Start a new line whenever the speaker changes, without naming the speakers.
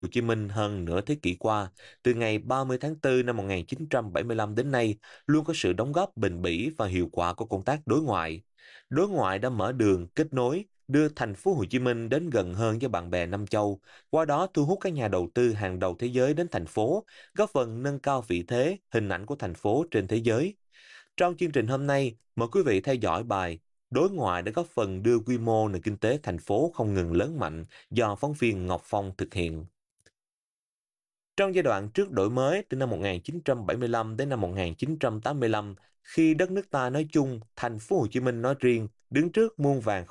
Hồ Chí Minh hơn nửa thế kỷ qua, từ ngày 30 tháng 4 năm 1975 đến nay, luôn có sự đóng góp bền bỉ và hiệu quả của công tác đối ngoại. Đối ngoại đã mở đường kết nối, đưa thành phố Hồ Chí Minh đến gần hơn với bạn bè Nam châu, qua đó thu hút các nhà đầu tư hàng đầu thế giới đến thành phố, góp phần nâng cao vị thế, hình ảnh của thành phố trên thế giới. Trong chương trình hôm nay, mời quý vị theo dõi bài Đối ngoại đã góp phần đưa quy mô nền kinh tế thành phố không ngừng lớn mạnh do phóng viên Ngọc Phong thực hiện. Trong giai đoạn trước đổi mới từ năm 1975 đến năm 1985, khi đất nước ta nói chung, thành phố Hồ Chí Minh nói riêng, đứng trước muôn vàn